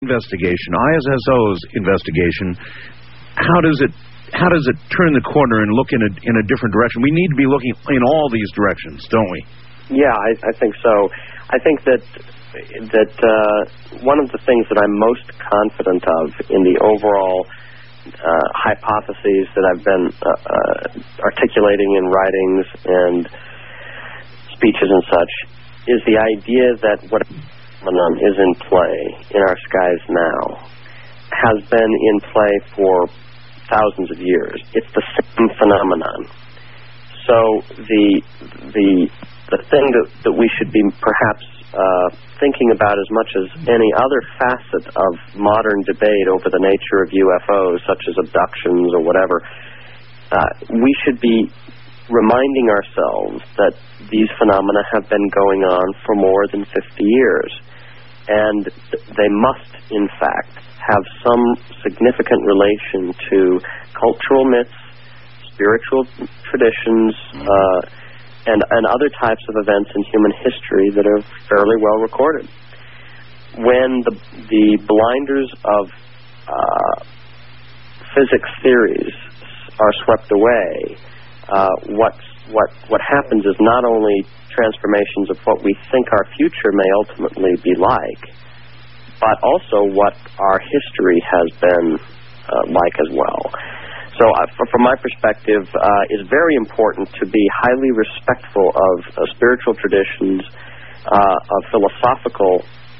investigation, ISSO's investigation, how does it turn the corner and look in a different direction? We need to be looking in all these directions, don't we? Yeah, I think so. I think that one of the things that I'm most confident of in the overall hypotheses that I've been articulating in writings and speeches and such is the idea that what phenomenon is in play in our skies now has been in play for thousands of years. It's the same phenomenon. So the thing that we should be perhaps thinking about as much as any other facet of modern debate over the nature of UFOs, such as abductions or whatever, we should be reminding ourselves that these phenomena have been going on for more than 50 years. And they must, in fact, have some significant relation to cultural myths, spiritual traditions, and other types of events in human history that are fairly well recorded. When the blinders of physics theories are swept away, what happens is not only transformations of what we think our future may ultimately be like, but also what our history has been like as well. So from my perspective, it's very important to be highly respectful of spiritual traditions, of philosophical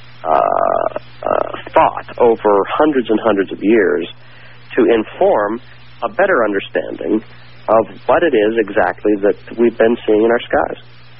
thought over hundreds and hundreds of years to inform a better understanding of what it is exactly that we've been seeing in our skies.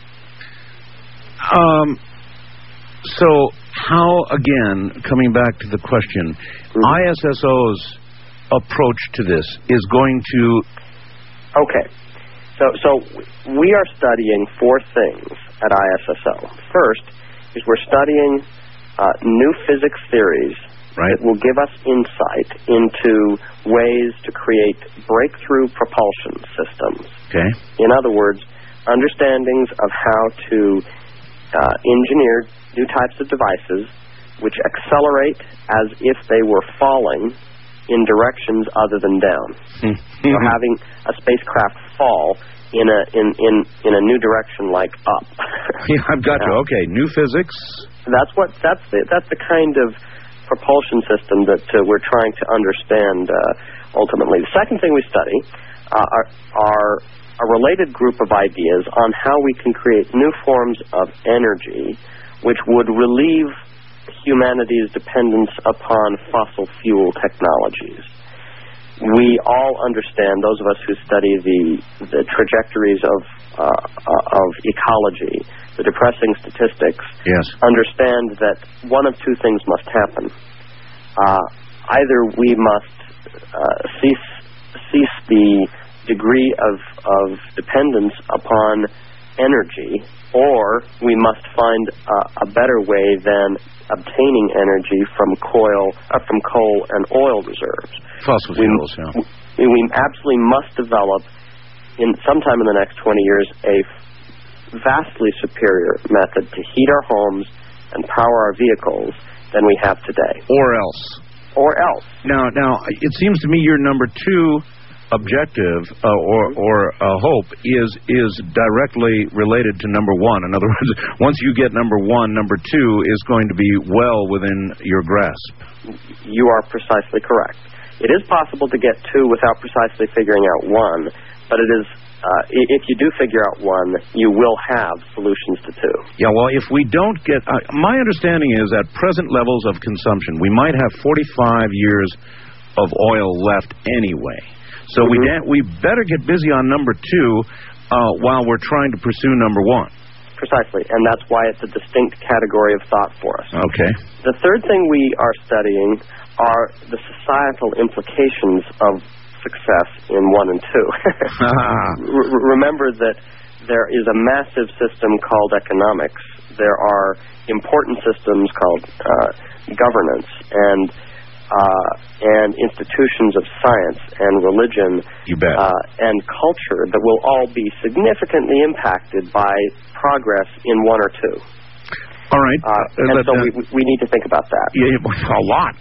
So how, again, coming back to the question, ISSO's approach to this is going to... Okay. So we are studying four things at ISSO. First is we're studying new physics theories that will give us insight into ways to create breakthrough propulsion systems. Okay. In other words, understandings of how to engineer new types of devices which accelerate as if they were falling in directions other than down. So having a spacecraft fall in a new direction like up. Yeah, I've got you. Okay, new physics. That's the kind of propulsion system that we're trying to understand ultimately. The second thing we study are a related group of ideas on how we can create new forms of energy which would relieve humanity's dependence upon fossil fuel technologies. We all understand, those of us who study the trajectories of ecology, the depressing statistics, understand that one of two things must happen. Either we must cease the degree of dependence upon energy, or we must find a better way than obtaining energy from coal and oil reserves. Fossil fuels, we absolutely must develop, sometime in the next 20 years, a vastly superior method to heat our homes and power our vehicles than we have today. Or else. Now, it seems to me your number two objective or hope is directly related to number one. In other words, once you get number one, number two is going to be well within your grasp. You are precisely correct. It is possible to get two without precisely figuring out one, but it is if you do figure out one, you will have solutions to two. Yeah, well, if we don't get... my understanding is at present levels of consumption, we might have 45 years of oil left anyway. So we better get busy on number two while we're trying to pursue number one. Precisely, and that's why it's a distinct category of thought for us. Okay. The third thing we are studying are the societal implications of success in 1 and 2. Remember that there is a massive system called economics. There are important systems called governance and institutions of science and religion and culture that will all be significantly impacted by progress in 1 or 2. All right. And so we need to think about that. Yeah, a lot.